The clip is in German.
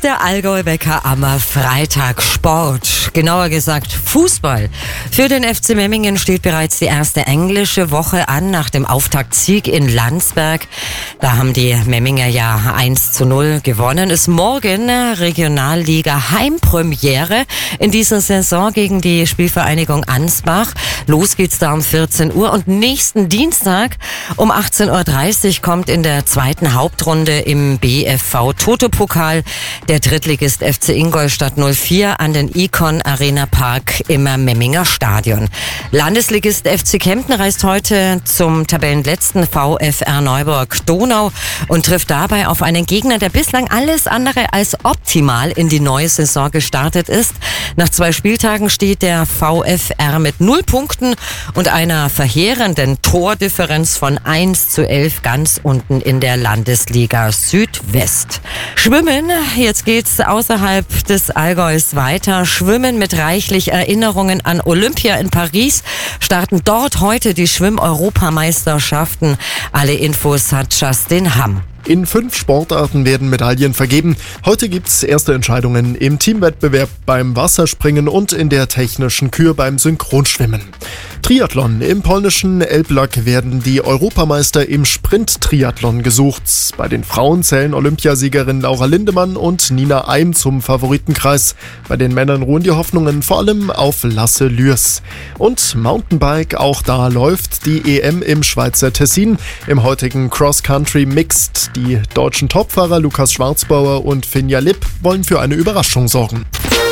der Allgäu-Wecker am Freitag. Sport, genauer gesagt Fußball. Für den FC Memmingen steht bereits die erste englische Woche an nach dem Auftaktsieg in Landsberg. Da haben die Memminger ja 1:0 gewonnen. Ist morgen Regionalliga Heimpremiere in dieser Saison gegen die Spielvereinigung Ansbach. Los geht's da um 14 Uhr und nächsten Dienstag um 18:30 Uhr kommt in der zweiten Hauptrunde im BFV Toto-Pokal der Drittligist FC Ingolstadt 04 an den Icon Arena Park im Memminger Stadion. Landesligist FC Kempten reist heute zum Tabellenletzten VfR Neuburg-Donau und trifft dabei auf einen Gegner, der bislang alles andere als optimal in die neue Saison gestartet ist. Nach 2 Spieltagen steht der VfR mit 0 Punkten und einer verheerenden Tordifferenz von 1:11 ganz unten in der Landesliga Südwest. Schwimmen, jetzt geht's außerhalb des Allgäus weiter. Schwimmen mit reichlich Erinnerungen an Olympia in Paris. Starten dort heute die Schwimm-Europameisterschaften. Alle Infos hat Justin Hamm. In 5 Sportarten werden Medaillen vergeben. Heute gibt's erste Entscheidungen im Teamwettbewerb beim Wasserspringen und in der technischen Kür beim Synchronschwimmen. Triathlon. Im polnischen Elbląg werden die Europameister im Sprint-Triathlon gesucht. Bei den Frauen zählen Olympiasiegerin Laura Lindemann und Nina Eim zum Favoritenkreis. Bei den Männern ruhen die Hoffnungen vor allem auf Lasse Lührs. Und Mountainbike, auch da läuft die EM im Schweizer Tessin. Im heutigen Cross-Country Mixed. Die deutschen Topfahrer Lukas Schwarzbauer und Finja Lipp wollen für eine Überraschung sorgen.